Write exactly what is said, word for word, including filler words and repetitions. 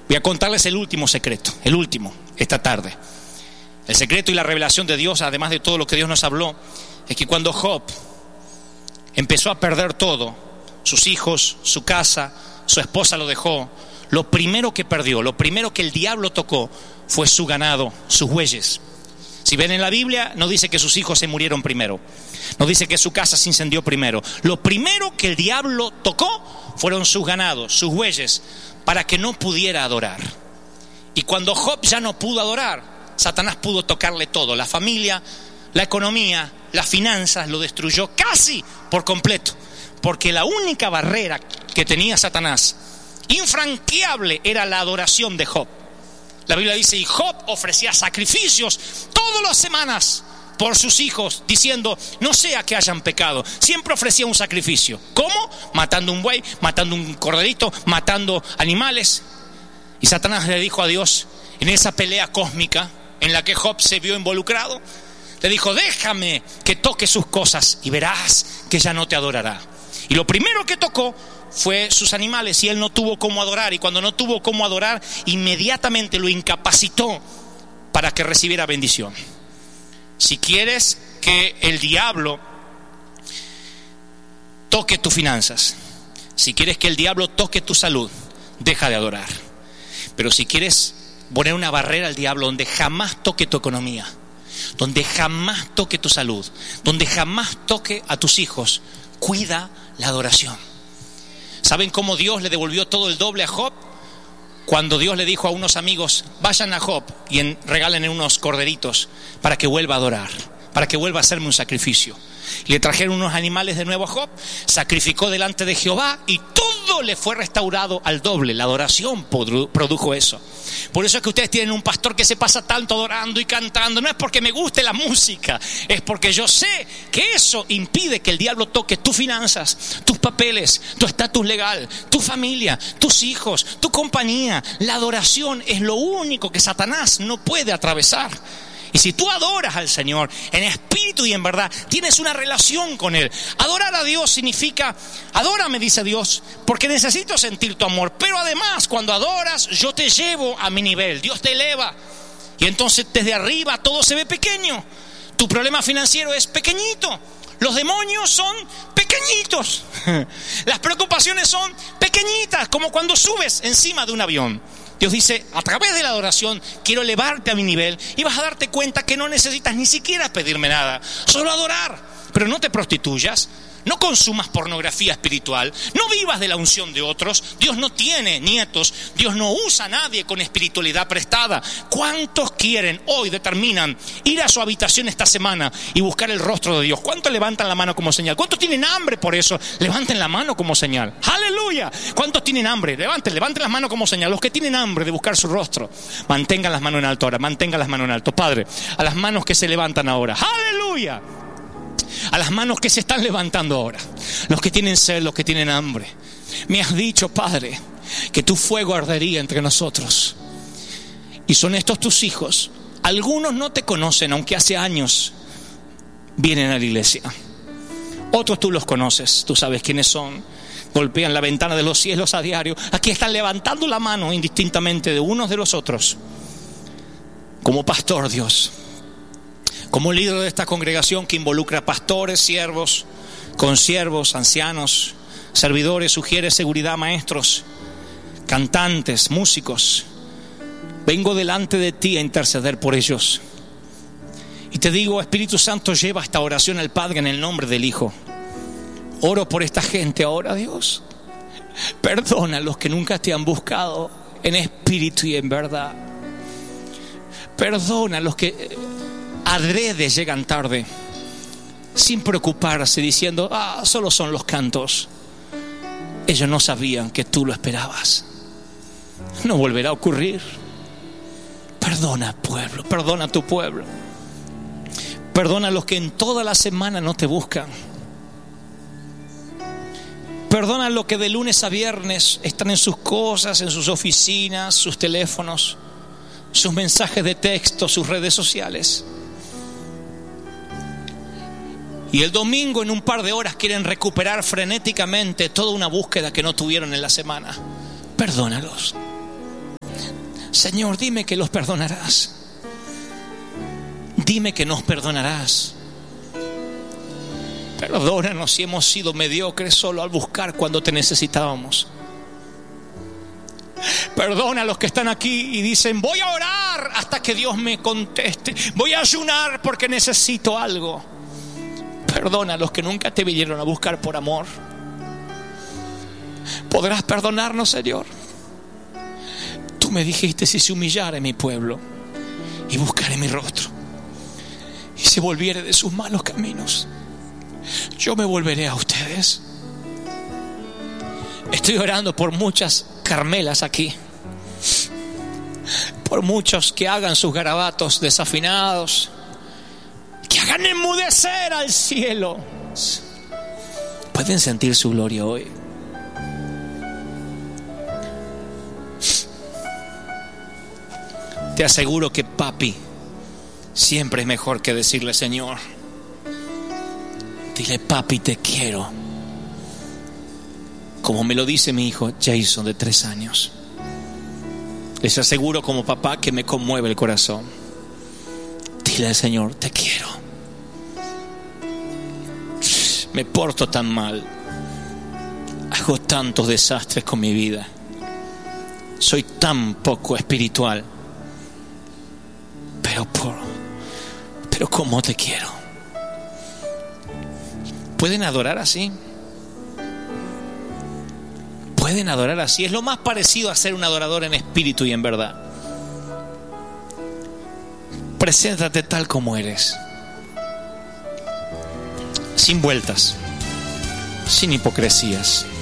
Voy a contarles el último secreto, el último, esta tarde. El secreto y la revelación de Dios, además de todo lo que Dios nos habló, es que cuando Job empezó a perder todo, sus hijos, su casa, su esposa lo dejó, lo primero que perdió, lo primero que el diablo tocó fue su ganado, sus bueyes. Si ven en la Biblia, no dice que sus hijos se murieron primero, no dice que su casa se incendió primero. Lo primero que el diablo tocó fueron sus ganados, sus bueyes, para que no pudiera adorar. Y cuando Job ya no pudo adorar, Satanás pudo tocarle todo, la familia, la economía, las finanzas, lo destruyó casi por completo, porque la única barrera que tenía Satanás, infranqueable, era la adoración de Job. La Biblia dice, y Job ofrecía sacrificios todas las semanas por sus hijos, diciendo, no sea que hayan pecado. Siempre ofrecía un sacrificio. ¿Cómo? Matando un buey, matando un corderito, matando animales. Y Satanás le dijo a Dios, en esa pelea cósmica en la que Job se vio involucrado, le dijo, déjame que toque sus cosas y verás que ya no te adorará. Y lo primero que tocó fue sus animales, y él no tuvo cómo adorar. Y cuando no tuvo cómo adorar, inmediatamente lo incapacitó para que recibiera bendición. Si quieres que el diablo toque tus finanzas, si quieres que el diablo toque tu salud, deja de adorar. Pero si quieres poner una barrera al diablo donde jamás toque tu economía, donde jamás toque tu salud, donde jamás toque a tus hijos, cuida la adoración. ¿Saben cómo Dios le devolvió todo el doble a Job? Cuando Dios le dijo a unos amigos, vayan a Job y en, regalen unos corderitos para que vuelva a adorar, para que vuelva a hacerme un sacrificio. Y le trajeron unos animales de nuevo a Job, sacrificó delante de Jehová y todo le fue restaurado al doble. La adoración produjo eso. Por eso es que ustedes tienen un pastor que se pasa tanto adorando y cantando. No es porque me guste la música, es porque yo sé que eso impide que el diablo toque tus finanzas, tus papeles, tu estatus legal, tu familia, tus hijos, tu compañía. La adoración es lo único que Satanás no puede atravesar. Y si tú adoras al Señor en espíritu y en verdad, tienes una relación con Él. Adorar a Dios significa, adórame, dice Dios, porque necesito sentir tu amor. Pero además, cuando adoras, yo te llevo a mi nivel. Dios te eleva. Y entonces desde arriba todo se ve pequeño. Tu problema financiero es pequeñito. Los demonios son pequeñitos. Las preocupaciones son pequeñitas, como cuando subes encima de un avión. Dios dice, a través de la adoración quiero elevarte a mi nivel y vas a darte cuenta que no necesitas ni siquiera pedirme nada, solo adorar. Pero no te prostituyas, no consumas pornografía espiritual, no vivas de la unción de otros. Dios no tiene nietos, Dios no usa a nadie con espiritualidad prestada. ¿Cuántos quieren hoy, determinan, ir a su habitación esta semana y buscar el rostro de Dios? ¿Cuántos levantan la mano como señal? ¿Cuántos tienen hambre por eso? Levanten la mano como señal. ¡Aleluya! ¿Cuántos tienen hambre? Levanten, levanten las manos como señal. Los que tienen hambre de buscar su rostro, mantengan las manos en alto ahora, mantengan las manos en alto. Padre, a las manos que se levantan ahora, ¡aleluya! A las manos que se están levantando ahora, los que tienen sed, los que tienen hambre. Me has dicho, Padre, que tu fuego ardería entre nosotros. Y son estos tus hijos. Algunos no te conocen, aunque hace años vienen a la iglesia. Otros tú los conoces, tú sabes quiénes son. Golpean la ventana de los cielos a diario. Aquí están levantando la mano indistintamente de unos de los otros. Como pastor, Dios, como líder de esta congregación que involucra pastores, siervos, consiervos, ancianos, servidores, sugieres, seguridad, maestros, cantantes, músicos, vengo delante de ti a interceder por ellos. Y te digo, Espíritu Santo, lleva esta oración al Padre en el nombre del Hijo. Oro por esta gente ahora, Dios. Perdona a los que nunca te han buscado en espíritu y en verdad. Perdona a los que adrede llegan tarde, sin preocuparse, diciendo, ah, solo son los cantos. Ellos no sabían que tú lo esperabas. No volverá a ocurrir. Perdona, pueblo, perdona a tu pueblo. Perdona a los que en toda la semana no te buscan. Perdona a los que de lunes a viernes están en sus cosas, en sus oficinas, sus teléfonos, sus mensajes de texto, sus redes sociales. Y el domingo en un par de horas quieren recuperar frenéticamente toda una búsqueda que no tuvieron en la semana. Perdónalos. Señor, dime que los perdonarás. Dime que nos perdonarás. Perdónanos si hemos sido mediocres solo al buscar cuando te necesitábamos. Perdona a los que están aquí y dicen: voy a orar hasta que Dios me conteste, voy a ayunar porque necesito algo. Perdona a los que nunca te vinieron a buscar por amor. ¿Podrás perdonarnos, Señor? Tú me dijiste: si se humillare mi pueblo y buscaré mi rostro y se volviere de sus malos caminos, yo me volveré a ustedes. Estoy orando por muchas Carmelas aquí, por muchos que hagan sus garabatos desafinados, que hagan enmudecer al cielo. ¿Pueden sentir su gloria hoy? Te aseguro que papi siempre es mejor que decirle: Señor. Dile: papi, te quiero. Como me lo dice mi hijo Jason, de tres años. Les aseguro como papá que me conmueve el corazón. Dile al Señor: te quiero. Me porto tan mal, hago tantos desastres con mi vida, soy tan poco espiritual, pero por, pero cómo te quiero. ¿Pueden adorar así? Pueden adorar así. Es lo más parecido a ser un adorador en espíritu y en verdad. Preséntate tal como eres, sin vueltas, sin hipocresías.